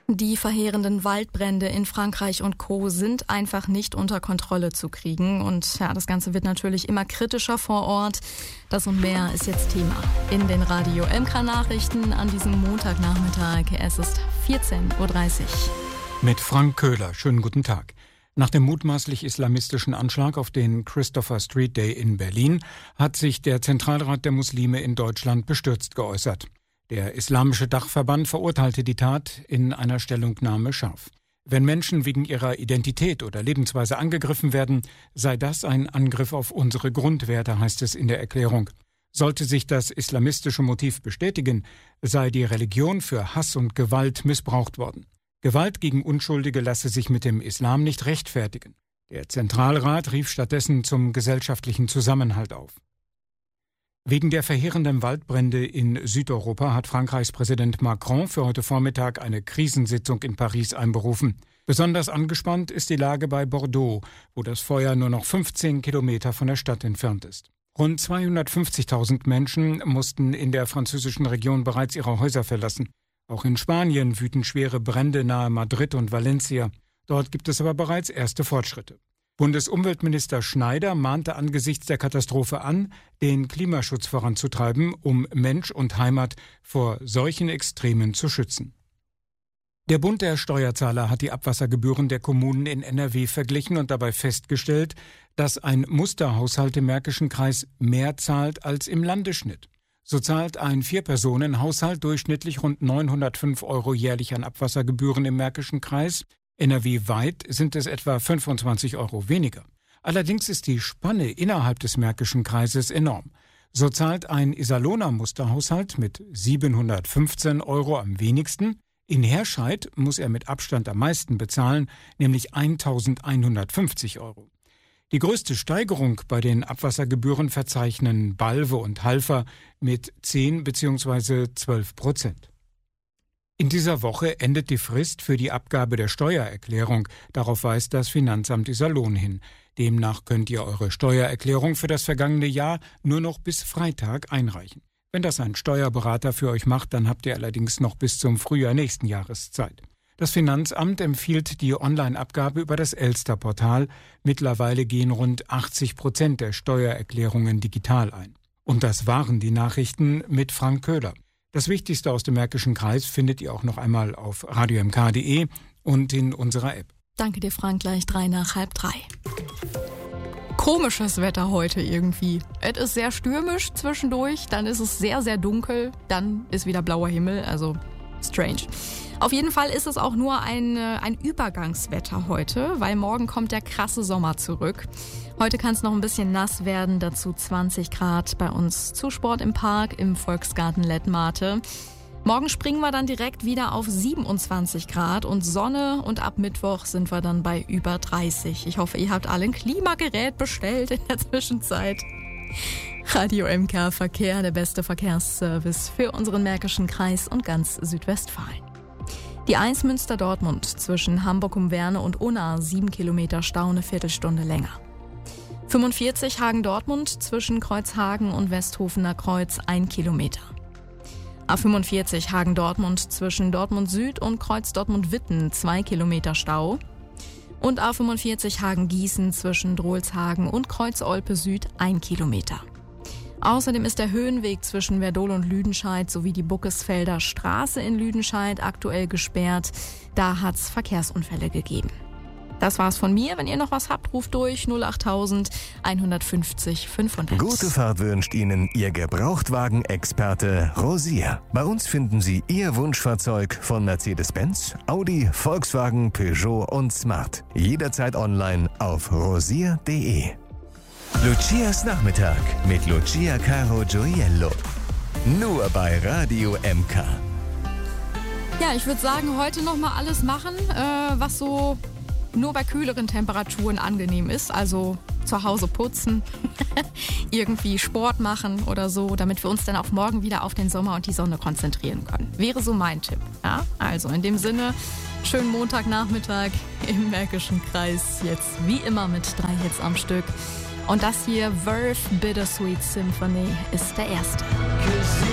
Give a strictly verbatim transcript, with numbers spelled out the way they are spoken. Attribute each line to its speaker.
Speaker 1: Die verheerenden Waldbrände in Frankreich und Co. sind einfach nicht unter Kontrolle zu kriegen. Und ja, das Ganze wird natürlich immer kritischer vor Ort. Das und mehr ist jetzt Thema in den Radio M K-Nachrichten an diesem Montagnachmittag. Es ist vierzehn Uhr dreißig.
Speaker 2: Mit Frank Köhler. Schönen guten Tag. Nach dem mutmaßlich islamistischen Anschlag auf den Christopher Street Day in Berlin hat sich der Zentralrat der Muslime in Deutschland bestürzt geäußert. Der Islamische Dachverband verurteilte die Tat in einer Stellungnahme scharf. Wenn Menschen wegen ihrer Identität oder Lebensweise angegriffen werden, sei das ein Angriff auf unsere Grundwerte, heißt es in der Erklärung. Sollte sich das islamistische Motiv bestätigen, sei die Religion für Hass und Gewalt missbraucht worden. Gewalt gegen Unschuldige lasse sich mit dem Islam nicht rechtfertigen. Der Zentralrat rief stattdessen zum gesellschaftlichen Zusammenhalt auf. Wegen der verheerenden Waldbrände in Südeuropa hat Frankreichs Präsident Macron für heute Vormittag eine Krisensitzung in Paris einberufen. Besonders angespannt ist die Lage bei Bordeaux, wo das Feuer nur noch fünfzehn Kilometer von der Stadt entfernt ist. Rund zweihundertfünfzigtausend Menschen mussten in der französischen Region bereits ihre Häuser verlassen. Auch in Spanien wüten schwere Brände nahe Madrid und Valencia. Dort gibt es aber bereits erste Fortschritte. Bundesumweltminister Schneider mahnte angesichts der Katastrophe an, den Klimaschutz voranzutreiben, um Mensch und Heimat vor solchen Extremen zu schützen. Der Bund der Steuerzahler hat die Abwassergebühren der Kommunen in N R W verglichen und dabei festgestellt, dass ein Musterhaushalt im Märkischen Kreis mehr zahlt als im Landesschnitt. So zahlt ein Vier-Personen-Haushalt durchschnittlich rund neunhundertfünf Euro jährlich an Abwassergebühren im Märkischen Kreis. N R W-weit sind es etwa fünfundzwanzig Euro weniger. Allerdings ist die Spanne innerhalb des Märkischen Kreises enorm. So zahlt ein Iserlohner Musterhaushalt mit siebenhundertfünfzehn Euro am wenigsten. In Herscheid muss er mit Abstand am meisten bezahlen, nämlich eintausendeinhundertfünfzig Euro. Die größte Steigerung bei den Abwassergebühren verzeichnen Balve und Halver mit zehn bzw. zwölf Prozent. In dieser Woche endet die Frist für die Abgabe der Steuererklärung. Darauf weist das Finanzamt Iserlohn hin. Demnach könnt ihr eure Steuererklärung für das vergangene Jahr nur noch bis Freitag einreichen. Wenn das ein Steuerberater für euch macht, dann habt ihr allerdings noch bis zum Frühjahr nächsten Jahres Zeit. Das Finanzamt empfiehlt die Online-Abgabe über das Elster-Portal. Mittlerweile gehen rund achtzig Prozent der Steuererklärungen digital ein. Und das waren die Nachrichten mit Frank Köhler. Das Wichtigste aus dem Märkischen Kreis findet ihr auch noch einmal auf radio m k punkt d e und in unserer App.
Speaker 1: Danke dir, Frank, gleich drei nach halb drei. Komisches Wetter heute irgendwie. Es ist sehr stürmisch zwischendurch, dann ist es sehr, sehr dunkel, dann ist wieder blauer Himmel, also strange. Auf jeden Fall ist es auch nur ein, ein Übergangswetter heute, weil morgen kommt der krasse Sommer zurück. Heute kann es noch ein bisschen nass werden, dazu zwanzig Grad bei uns zu Sport im Park im Volksgarten Lettmate. Morgen springen wir dann direkt wieder auf siebenundzwanzig Grad und Sonne und ab Mittwoch sind wir dann bei über dreißig. Ich hoffe, ihr habt alle ein Klimagerät bestellt in der Zwischenzeit. Radio M K Verkehr, der beste Verkehrsservice für unseren Märkischen Kreis und ganz Südwestfalen. Die eins Münster-Dortmund zwischen Hamburg um Werne und Unna, sieben Kilometer Stau, eine Viertelstunde länger. fünfundvierzig Hagen-Dortmund zwischen Kreuzhagen und Westhofener Kreuz, ein Kilometer. A fünfundvierzig Hagen-Dortmund zwischen Dortmund Süd und Kreuz Dortmund-Witten, zwei Kilometer Stau. Und A fünfundvierzig Hagen-Gießen zwischen Drolshagen und Kreuz Olpe Süd, ein Kilometer. Außerdem ist der Höhenweg zwischen Werdohl und Lüdenscheid sowie die Buckesfelder Straße in Lüdenscheid aktuell gesperrt. Da hat's Verkehrsunfälle gegeben. Das war's von mir. Wenn ihr noch was habt, ruft durch null achttausend einhundertfünfzig fünfhundert.
Speaker 3: Gute Fahrt wünscht Ihnen Ihr Gebrauchtwagen-Experte Rosier. Bei uns finden Sie Ihr Wunschfahrzeug von Mercedes-Benz, Audi, Volkswagen, Peugeot und Smart. Jederzeit online auf rosier punkt de. Lucias Nachmittag mit Lucia Caro Gioiello. Nur bei Radio M K.
Speaker 1: Ja, ich würde sagen, heute nochmal alles machen, äh, was so nur bei kühleren Temperaturen angenehm ist. Also zu Hause putzen, irgendwie Sport machen oder so, damit wir uns dann auch morgen wieder auf den Sommer und die Sonne konzentrieren können. Wäre so mein Tipp. Ja? Also in dem Sinne, schönen Montagnachmittag im Märkischen Kreis. Jetzt wie immer mit drei Hits am Stück. Und das hier, Verve Bittersweet Symphony, ist der erste.